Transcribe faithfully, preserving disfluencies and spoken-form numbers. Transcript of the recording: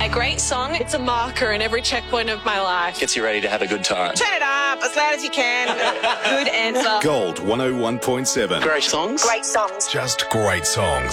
A great song. It's a marker in every checkpoint of my life. Gets you ready to have a good time. Turn it up as loud as you can. Good answer. Gold one oh one point seven. Great songs. Great songs. Just great songs.